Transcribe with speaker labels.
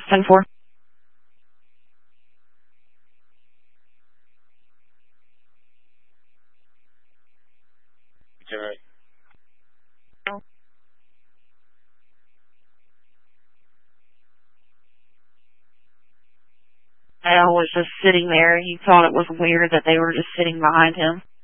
Speaker 1: 10-4. Al was just sitting there. He thought it was weird that they were just sitting behind him.